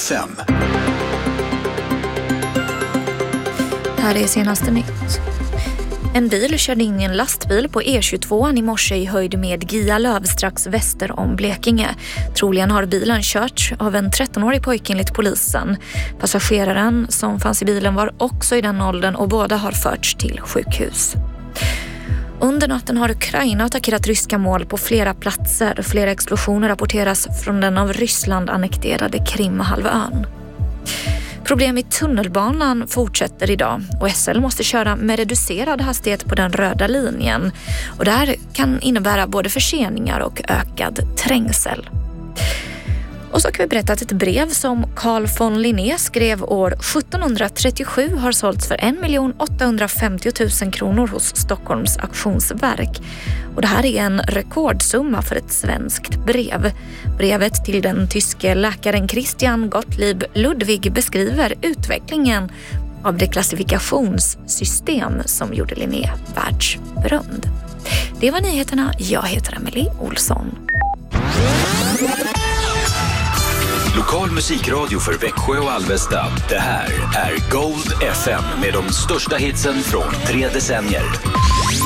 FM. Här är senaste nytt. En bil körde in i en lastbil på E22 i morse i höjd med Gialöv strax väster om Blekinge. Troligen har bilen körts av en 13-årig pojke enligt polisen. Passageraren som fanns i bilen var också i den åldern och båda har förts till sjukhus. Under natten har Ukraina attackerat ryska mål på flera platser. Flera explosioner rapporteras från den av Ryssland annekterade Krimhalvön. Problem i tunnelbanan fortsätter idag och SL måste köra med reducerad hastighet på den röda linjen. Och det här kan innebära både förseningar och ökad trängsel. Och så kan vi berätta att ett brev som Carl von Linné skrev år 1737 har sålts för 1 850 000 kronor hos Stockholms auktionsverk. Och det här är en rekordsumma för ett svenskt brev. Brevet till den tyske läkaren Christian Gottlieb Ludwig beskriver utvecklingen av det klassifikationssystem som gjorde Linné världsberömd. Det var nyheterna. Jag heter Emelie Olsson. Lokal musikradio för Växjö och Alvesta. Det här är Gold FM med de största hitsen från 3 decennier.